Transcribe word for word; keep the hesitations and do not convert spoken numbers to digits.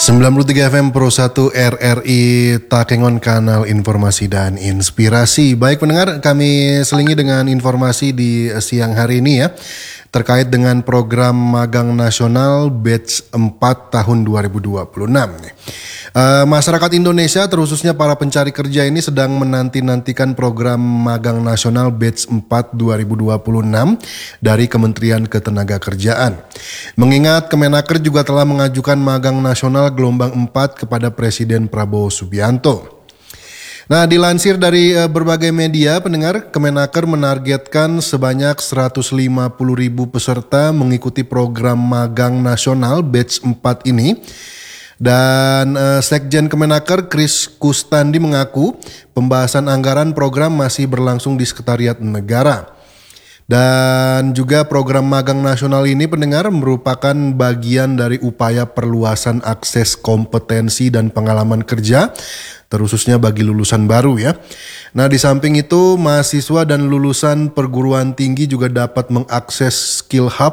sembilan puluh tiga F M Pro satu R R I Takengon, kanal informasi dan inspirasi. Baik pendengar, kami selingi dengan informasi di siang hari ini ya, terkait dengan program magang nasional batch empat tahun dua ribu dua puluh enam. Uh, masyarakat Indonesia, terkhususnya para pencari kerja ini sedang menanti-nantikan program magang nasional batch empat dua ribu dua puluh enam dari Kementerian Ketenagakerjaan. Mengingat Kemenaker juga telah mengajukan magang nasional gelombang empat kepada Presiden Prabowo Subianto. Nah, dilansir dari uh, berbagai media, pendengar, Kemenaker menargetkan sebanyak seratus lima puluh ribu peserta mengikuti program magang nasional batch empat ini. Dan uh, Sekjen Kemenaker Kris Kustandi mengaku pembahasan anggaran program masih berlangsung di Sekretariat Negara. Dan juga program magang nasional ini, pendengar, merupakan bagian dari upaya perluasan akses kompetensi dan pengalaman kerja, terkhususnya bagi lulusan baru ya. Nah, di samping itu, mahasiswa dan lulusan perguruan tinggi juga dapat mengakses skill hub